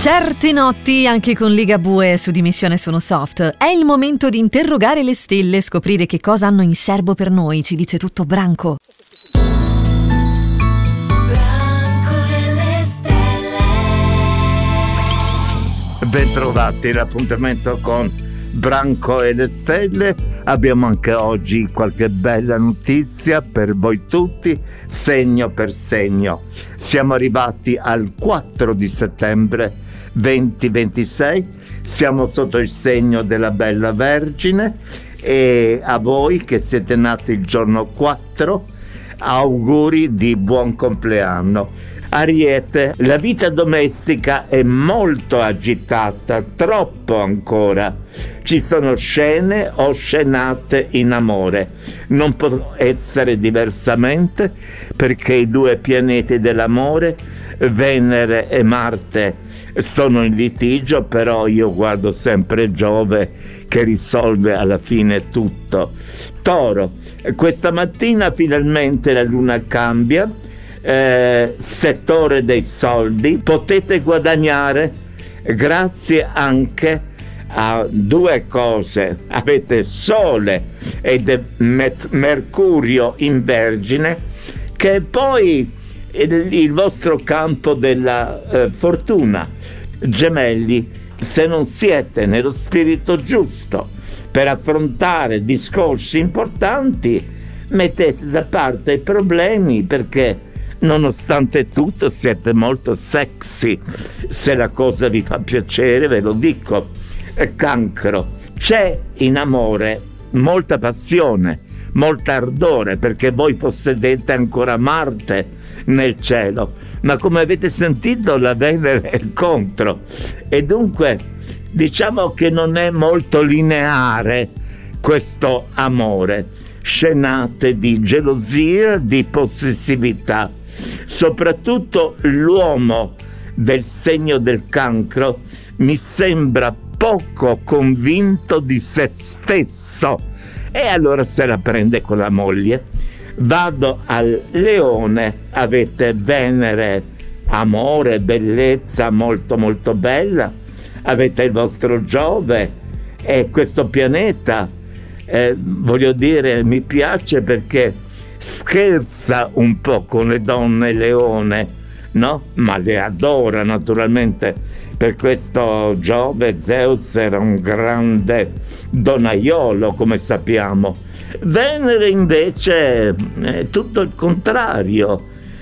Certe notti, anche con Ligabue su Dimissione Sono Soft, è il momento di interrogare le stelle, scoprire che cosa hanno in serbo per noi, ci dice tutto Branco. Bentrovati, l'appuntamento con Branco e le stelle. Abbiamo anche oggi qualche bella notizia per voi tutti, segno per segno. Siamo arrivati al 4 di settembre 2026, siamo sotto il segno della Bella Vergine e a voi che siete nati il giorno 4 auguri di buon compleanno. Ariete, la vita domestica è molto agitata, troppo ancora. Ci sono scene o scenate in amore. Non può essere diversamente perché i due pianeti dell'amore, Venere e Marte, sono in litigio, però io guardo sempre Giove che risolve alla fine tutto. Toro, questa mattina finalmente la luna cambia, settore dei soldi, potete guadagnare grazie anche a due cose: avete Sole ed Mercurio in Vergine, che è poi il vostro campo della fortuna. Gemelli, se non siete nello spirito giusto per affrontare discorsi importanti, mettete da parte i problemi, perché nonostante tutto siete molto sexy. Se la cosa vi fa piacere, ve lo dico. Cancro, c'è in amore molta passione, molta ardore, perché voi possedete ancora Marte nel cielo, ma come avete sentito la Venere è contro, e dunque diciamo che non è molto lineare questo amore. Scenate di gelosia, di possessività. Soprattutto l'uomo del segno del Cancro mi sembra poco convinto di se stesso, e allora se la prende con la moglie. Vado al Leone, avete Venere, amore, bellezza molto molto bella, avete il vostro Giove e questo pianeta, voglio dire, mi piace perché scherza un po' con le donne Leone, no? Ma le adora naturalmente. Per questo Giove, Zeus era un grande donaiolo, come sappiamo. Venere invece è tutto il contrario,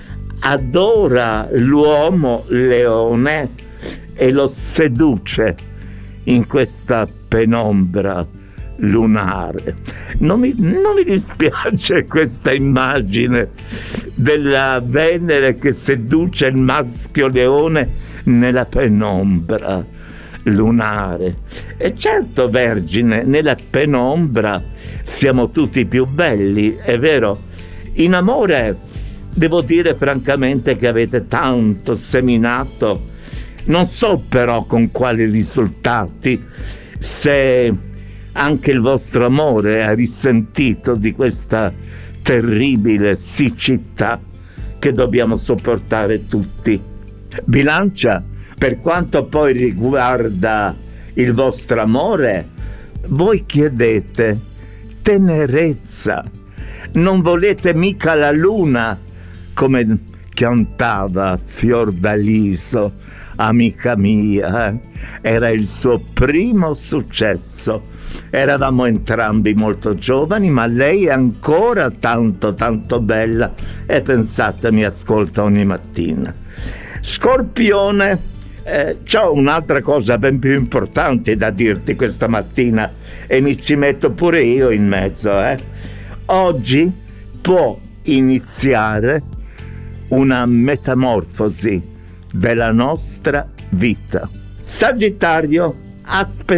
adora l'uomo Leone e lo seduce in questa penombra lunare. Non mi dispiace questa immagine della Venere che seduce il maschio leone nella penombra lunare. E certo, Vergine, nella penombra siamo tutti più belli, è vero. In amore devo dire francamente che avete tanto seminato, non so però con quali risultati, se anche il vostro amore ha risentito di questa terribile siccità che dobbiamo sopportare tutti. Bilancia, per quanto poi riguarda il vostro amore, voi chiedete tenerezza, non volete mica la luna, come cantava Fiordaliso, amica mia, era il suo primo successo. Eravamo entrambi molto giovani, ma lei è ancora tanto tanto bella, e pensate, mi ascolta ogni mattina. Scorpione, c'ho un'altra cosa ben più importante da dirti questa mattina, e mi ci metto pure io in mezzo. Oggi può iniziare una metamorfosi della nostra vita. Sagittario, aspetta